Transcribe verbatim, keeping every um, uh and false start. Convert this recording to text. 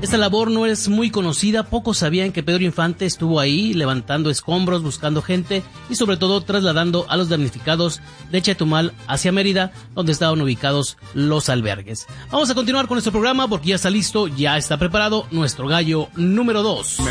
Esta labor no es muy conocida, pocos sabían que Pedro Infante estuvo ahí levantando escombros, buscando gente y sobre todo trasladando a los damnificados de Chetumal hacia Mérida, donde estaban ubicados los albergues. Vamos a continuar con nuestro programa porque ya está listo, ya está preparado nuestro gallo número dos.